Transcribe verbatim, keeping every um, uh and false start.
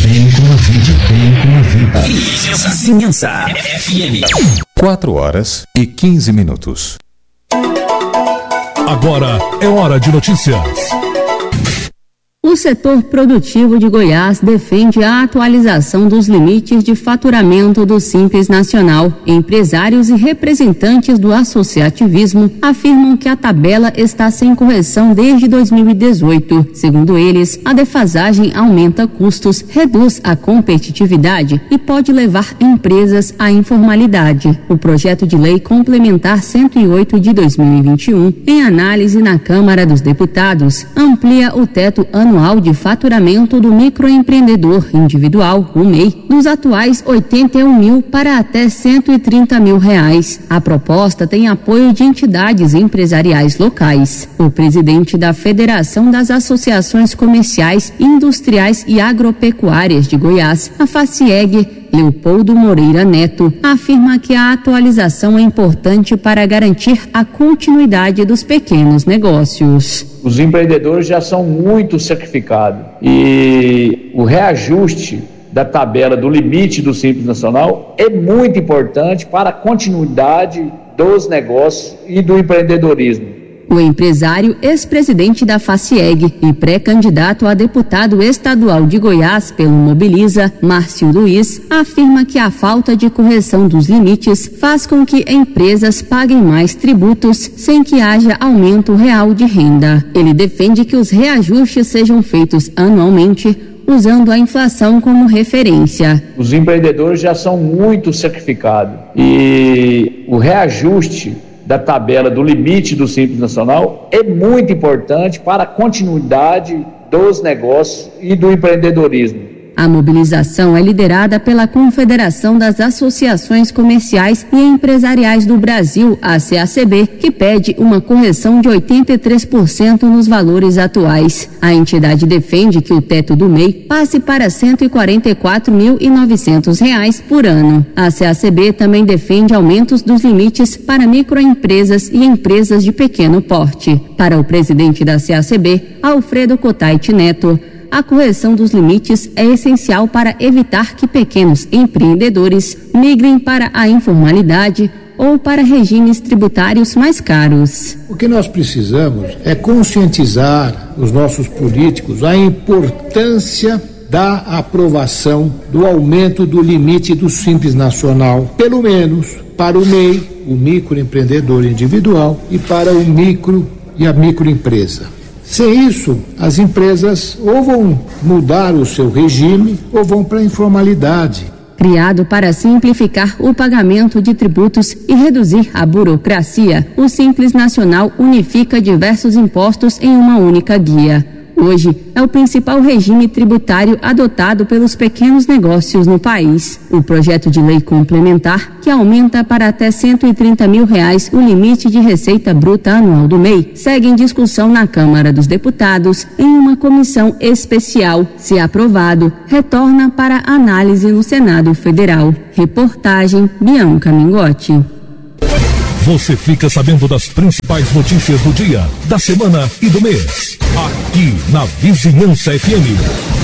Vem com a vida, vem com a vida. Vizinhança F M. quatro horas e quinze minutos. Agora é hora de notícias. O setor produtivo de Goiás defende a atualização dos limites de faturamento do Simples Nacional. Empresários e representantes do associativismo afirmam que a tabela está sem correção desde dois mil e dezoito. Segundo eles, a defasagem aumenta custos, reduz a competitividade e pode levar empresas à informalidade. O projeto de lei complementar cento e oito de dois mil e vinte e um, em análise na Câmara dos Deputados, amplia o teto anual de faturamento do microempreendedor individual, o M E I, dos atuais oitenta e um mil para até cento e trinta mil reais. A proposta tem apoio de entidades empresariais locais. O presidente da Federação das Associações Comerciais, Industriais e Agropecuárias de Goiás, a FACIEG, Leopoldo Moreira Neto, afirma que a atualização é importante para garantir a continuidade dos pequenos negócios. Os empreendedores já são muito sacrificados e o reajuste da tabela do limite do Simples Nacional é muito importante para a continuidade dos negócios e do empreendedorismo. O empresário, ex-presidente da FACIEG e pré-candidato a deputado estadual de Goiás pelo Mobiliza, Márcio Luiz, afirma que a falta de correção dos limites faz com que empresas paguem mais tributos sem que haja aumento real de renda. Ele defende que os reajustes sejam feitos anualmente, usando a inflação como referência. Os empreendedores já são muito sacrificados e o reajuste da tabela do limite do Simples Nacional é muito importante para a continuidade dos negócios e do empreendedorismo. A mobilização é liderada pela Confederação das Associações Comerciais e Empresariais do Brasil, a C A C B, que pede uma correção de oitenta e três por cento nos valores atuais. A entidade defende que o teto do M E I passe para cento e quarenta e quatro mil e novecentos reais por ano. A C A C B também defende aumentos dos limites para microempresas e empresas de pequeno porte. Para o presidente da C A C B, Alfredo Cotait Neto, a correção dos limites é essencial para evitar que pequenos empreendedores migrem para a informalidade ou para regimes tributários mais caros. O que nós precisamos é conscientizar os nossos políticos a importância da aprovação do aumento do limite do Simples Nacional, pelo menos para o M E I, o microempreendedor individual, e para o micro e a microempresa. Sem isso, as empresas ou vão mudar o seu regime ou vão para a informalidade. Criado para simplificar o pagamento de tributos e reduzir a burocracia, o Simples Nacional unifica diversos impostos em uma única guia. Hoje, é o principal regime tributário adotado pelos pequenos negócios no país. O projeto de lei complementar, que aumenta para até cento e trinta mil reais o limite de receita bruta anual do M E I, segue em discussão na Câmara dos Deputados em uma comissão especial. Se aprovado, retorna para análise no Senado Federal. Reportagem Bianca Mingotti. Você fica sabendo das principais notícias do dia, da semana e do mês. Aqui na Vizinhança F M.